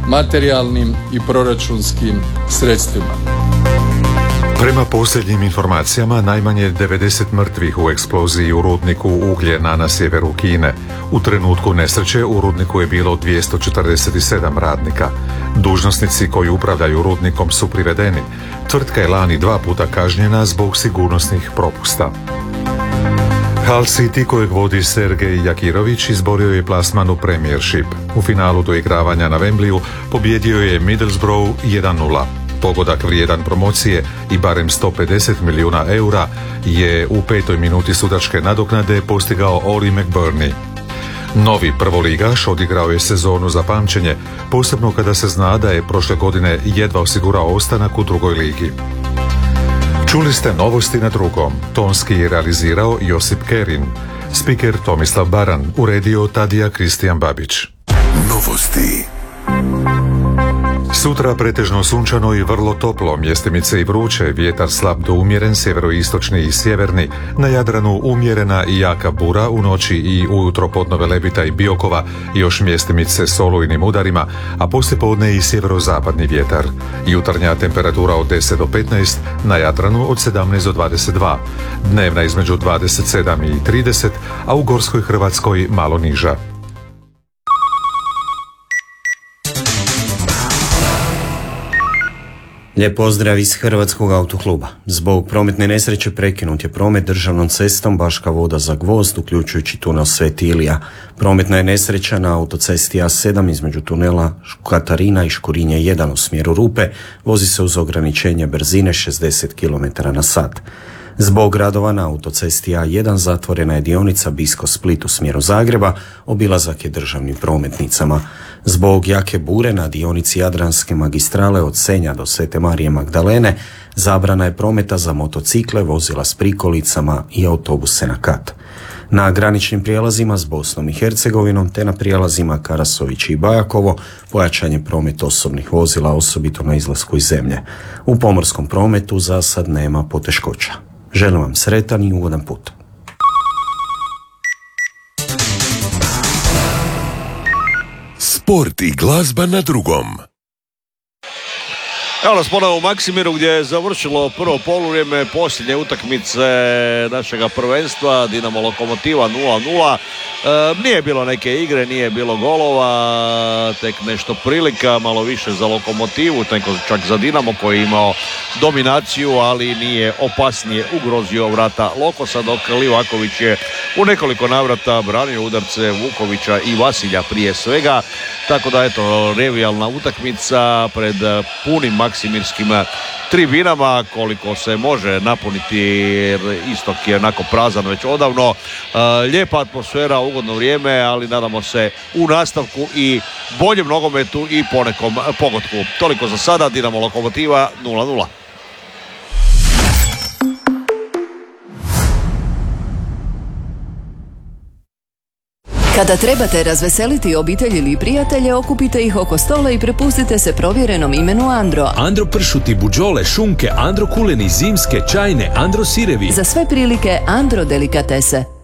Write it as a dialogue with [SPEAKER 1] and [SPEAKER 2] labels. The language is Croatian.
[SPEAKER 1] materijalnim i proračunskim sredstvima.
[SPEAKER 2] Prema posljednjim informacijama, najmanje 90 mrtvih u eksploziji u rudniku ugljena na sjeveru Kine. U trenutku nesreće u rudniku je bilo 247 radnika. Dužnosnici koji upravljaju rudnikom su privedeni. Tvrtka je lani 2 puta kažnjena zbog sigurnosnih propusta. Hull City, kojeg vodi Sergej Jakirović, izborio je plasman u Premiership. U finalu doigravanja na Wembleyu pobjedio je Middlesbrough 1-0. Pogodak vrijedan promocije i barem 150 milijuna eura je u 5. minuti sudačke nadoknade postigao Oli McBurney. Novi prvoligaš odigrao je sezonu za pamćenje, posebno kada se zna da je prošle godine jedva osigurao ostanak u drugoj ligi. Čuli ste novosti na drugom. Tonski je realizirao Josip Kerin. Spiker Tomislav Baran, uredio Tadija Kristijan Babić.
[SPEAKER 3] Novosti.
[SPEAKER 2] Sutra pretežno sunčano i vrlo toplo, mjestimice i vruće, vjetar slab do umjeren, sjeveroistočni i sjeverni, na Jadranu umjerena i jaka bura, u noći i ujutro podno Velebita i Biokova, još mjestimice s olujnim udarima, a poslijepodne i sjeverozapadni vjetar. Jutarnja temperatura od 10 do 15, na Jadranu od 17 do 22, dnevna između 27 i 30, a u Gorskoj Hrvatskoj malo niža.
[SPEAKER 4] Lijep pozdrav iz Hrvatskog autokluba. Zbog prometne nesreće prekinut je promet državnom cestom Baška Voda za Gvozd, uključujući tunel Sveti Ilija. Prometna je nesreća na autocesti A7 između tunela Katarina i Škurinje 1 u smjeru Rupe. Vozi se uz ograničenje brzine 60 km/h. Zbog radova na autocesti A1 zatvorena je dionica Bisko-Split u smjeru Zagreba, obilazak je državnim prometnicama. Zbog jake bure na dionici Jadranske magistrale od Senja do Svete Marije Magdalene zabrana je prometa za motocikle, vozila s prikolicama i autobuse na kat. Na graničnim prijelazima s Bosnom i Hercegovinom te na prijelazima Karasović i Bajakovo pojačan je promet osobnih vozila, osobito na izlasku iz zemlje. U pomorskom prometu za sad nema poteškoća. Želim vam sretan i ugodan put.
[SPEAKER 3] Sport i glazba na drugom.
[SPEAKER 5] Evo nas ponovo u Maksimiru gdje je završilo prvo poluvrijeme posljednje utakmice našega prvenstva, Dinamo Lokomotiva 0-0. Nije bilo neke igre, nije bilo golova, tek nešto prilika, malo više za Lokomotivu, čak za Dinamo koji je imao dominaciju, ali nije opasnije ugrozio vrata Lokosa, dok Livaković je u nekoliko navrata branio udarce Vukovića i Vasilja prije svega. Tako da eto, revijalna utakmica pred punim maksimirskim tribinama, koliko se može napuniti jer istok je onako prazan već odavno. Lijepa atmosfera, ugodno vrijeme, ali nadamo se u nastavku i boljem nogometu i ponekom pogotku. Toliko za sada, Dinamo Lokomotiva 0-0.
[SPEAKER 6] Kada trebate razveseliti obitelj ili prijatelje, okupite ih oko stola i prepustite se provjerenom imenu Andro.
[SPEAKER 7] Andro pršuti, buđole, šunke, Andro kuleni, zimske, čajne, Andro sirevi.
[SPEAKER 6] Za sve prilike Andro delikatese.